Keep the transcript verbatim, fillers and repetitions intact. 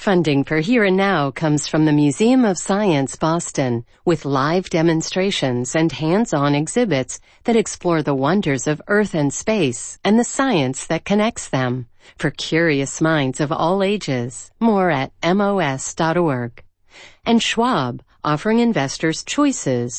Funding for Here and Now comes from the Museum of Science Boston, with live demonstrations and hands-on exhibits that explore the wonders of Earth and space and the science that connects them. For curious minds of all ages, more at M O S dot org. And Schwab, offering investors choices